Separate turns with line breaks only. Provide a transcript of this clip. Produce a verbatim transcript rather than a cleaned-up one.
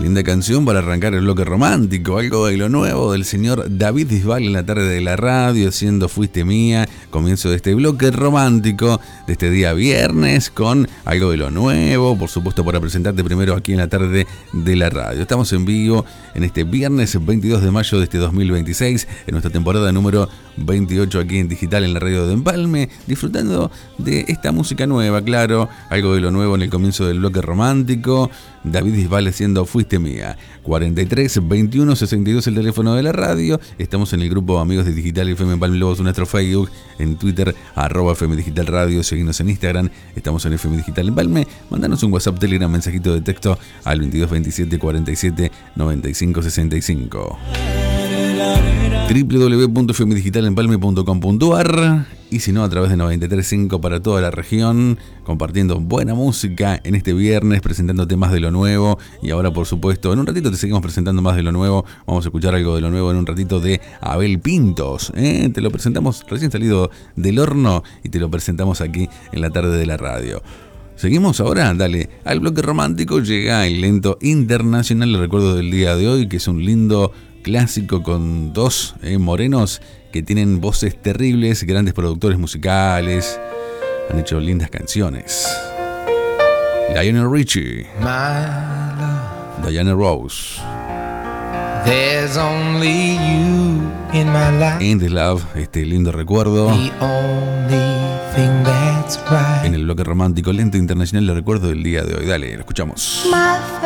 Linda canción para arrancar el bloque romántico, algo de lo nuevo del señor David Bisbal en la tarde de la radio, haciendo Fuiste Mía, comienzo de este bloque romántico de este día viernes con algo de lo nuevo, por supuesto para presentarte primero aquí en la tarde de la radio. Estamos en vivo en este viernes veintidós de mayo de este dos mil veintiséis, en nuestra temporada número veintiocho aquí en Digital en la radio de Empalme, disfrutando de esta música nueva, claro, algo de lo nuevo en el comienzo del bloque romántico. David Bisbal haciendo Fuiste Mía. cuarenta y tres, veintiuno, sesenta y dos el teléfono de la radio. Estamos en el grupo Amigos de Digital F M Empalme Lobos, nuestro Facebook, en Twitter, arroba F M Digital Radio, seguimos en Instagram, estamos en F M Digital Empalme. Mandanos un WhatsApp, Telegram, mensajito de texto al veintidós veintisiete cuarenta y siete noventa y cinco sesenta y cinco. doble u doble u doble u punto f m digital empalme punto com punto a r y si no a través de noventa y tres punto cinco para toda la región, compartiendo buena música en este viernes, presentando temas de lo nuevo. Y ahora, por supuesto, en un ratito te seguimos presentando más de lo nuevo. Vamos a escuchar algo de lo nuevo en un ratito de Abel Pintos, ¿eh? Te lo presentamos recién salido del horno y te lo presentamos aquí en la tarde de la radio. Seguimos ahora, dale, al bloque romántico llega el lento internacional, el recuerdo del día de hoy, que es un lindo clásico con dos eh, morenos que tienen voces terribles, grandes productores musicales, han hecho lindas canciones. Lionel Richie, Diana Ross,
There's only you in my life.
In the Love, este lindo recuerdo.
The only thing that's right.
En el bloque romántico lento internacional, el recuerdo del día de hoy. Dale, lo escuchamos.
My